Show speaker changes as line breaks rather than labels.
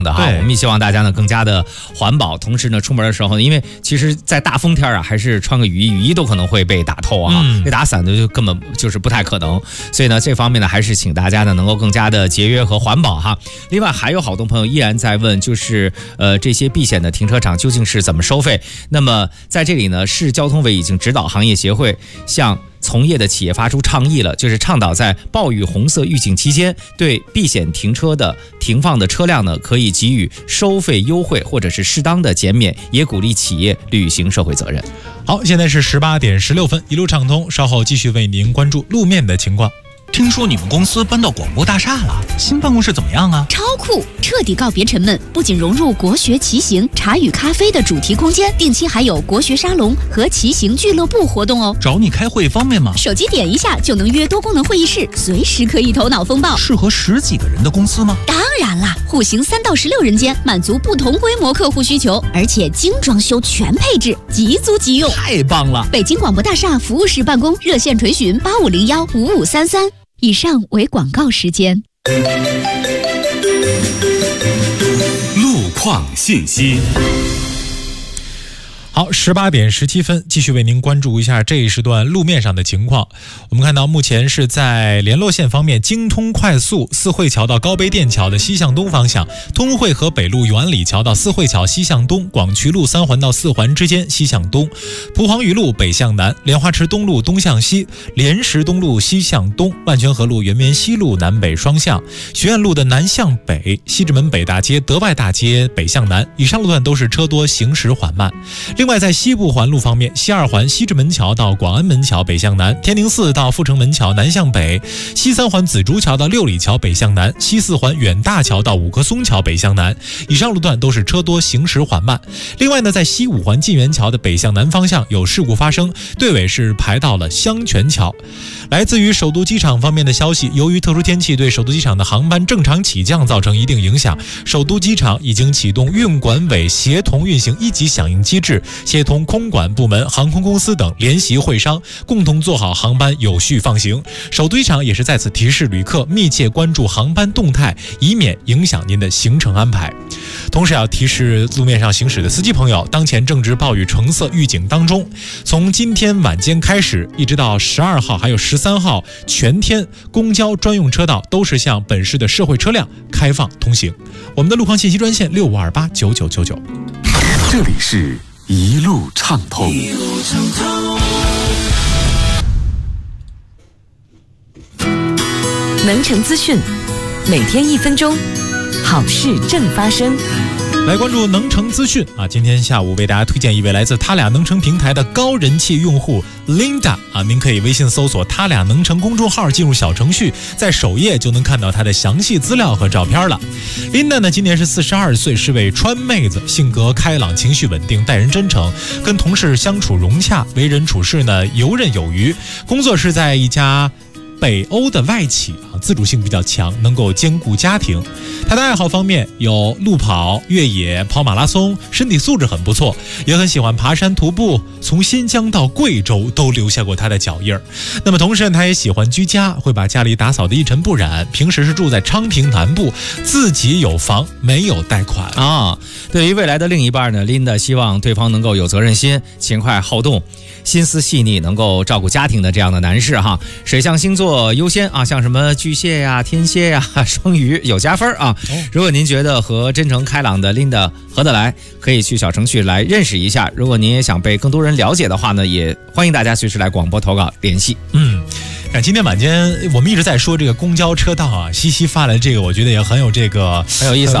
的哈，我们也希望大家呢更加的环保，同时呢出门的时候呢，因为其实在大风天啊，还是穿个雨衣都可能会被打透啊，被打散的就根本就是不太可能，所以呢这方面呢还是请大家呢能够更加的节约和环保哈。另外还有好多朋友依然在问，就是这些避险的停车场究竟是怎么收费？那么在这里呢，市交通委已经指导行业协会向从业的企业发出倡议了，就是倡导在暴雨红色预警期间，对避险停车的停放的车辆呢，可以给予收费优惠或者是适当的减免，也鼓励企业履行社会责任。
好，现在是18点16分，一路畅通，稍后继续为您关注路面的情况。
听说你们公司搬到广播大厦了，新办公室怎么样啊？
超酷，彻底告别沉闷，不仅融入国学骑行、茶与咖啡的主题空间，定期还有国学沙龙和骑行俱乐部活动哦。
找你开会方便吗？
手机点一下就能约多功能会议室，随时可以头脑风暴。
适合10几个人的公司吗？
当然啦，户型3到16人间，满足不同规模客户需求，而且精装修全配置，即租即用，
太棒了！
北京广播大厦服务室办公，热线垂询85015533。以上为广告时间。
路况信息。
好，18点17分，继续为您关注一下这一时段路面上的情况。我们看到目前是在联络线方面，京通快速四惠桥到高碑店桥的西向东方向，通惠河北路原里桥到四惠桥西向东，广渠路3环到4环之间西向东，蒲黄榆路北向南，莲花池东路东向西，莲石东路西向东，万泉河路圆明西路南北双向，学院路的南向北，西直门北大街、德外大街北向南，以上路段都是车多，行驶缓慢。另外在西部环路方面，西2环西直门桥到广安门桥北向南，天宁寺到阜成门桥南向北，西3环紫竹桥到六里桥北向南，西4环远大桥到五棵松桥北向南，以上路段都是车多，行驶缓慢。另外呢，在西5环晋源桥的北向南方向有事故发生，队尾是排到了香泉桥。来自于首都机场方面的消息，由于特殊天气对首都机场的航班正常起降造成一定影响，首都机场已经启动运管委协同运行1级响应机制，协同空管部门、航空公司等联席会商，共同做好航班有序放行。首都机场也是在此提示旅客密切关注航班动态，以免影响您的行程安排。同时要提示路面上行驶的司机朋友，当前正值暴雨橙色预警当中，从今天晚间开始一直到12号还有13号全天，公交专用车道都是向本市的社会车辆开放通行。我们的路况信息专线65289999。
这里是一路畅通。
能城资讯，每天1分钟，好事正发生。
来关注能城资讯啊！今天下午为大家推荐一位来自他俩能城平台的高人气用户 Linda 啊，您可以微信搜索他俩能城公众号，进入小程序，在首页就能看到她的详细资料和照片了。Linda 呢，今年是42岁，是位川妹子，性格开朗，情绪稳定，待人真诚，跟同事相处融洽，为人处事呢游刃有余。工作是在一家北欧的外企啊，自主性比较强，能够兼顾家庭。他的爱好方面有路跑、越野、跑马拉松，身体素质很不错，也很喜欢爬山徒步，从新疆到贵州都留下过他的脚印儿。那么同时他也喜欢居家，会把家里打扫得一尘不染。平时是住在昌平南部，自己有房，没有贷款
啊。对于未来的另一半呢，Linda 希望对方能够有责任心、勤快好动、心思细腻，能够照顾家庭的这样的男士哈。水象星座优先啊，像什么巨蟹呀、天蝎呀、双鱼有加分啊。如果您觉得和真诚开朗的 Linda 合得来，可以去小程序来认识一下。如果您也想被更多人了解的话呢，也欢迎大家随时来广播投稿联系。
今天晚间我们一直在说这个公交车道啊，西西发来这个，我觉得也很有意思啊。